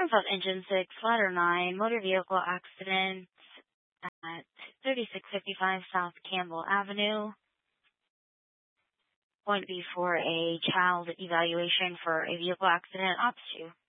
From Engine 6, Ladder 9, motor vehicle accident at 3655 South Campbell Avenue. Going to be for a child evaluation for a vehicle accident. Ops 2.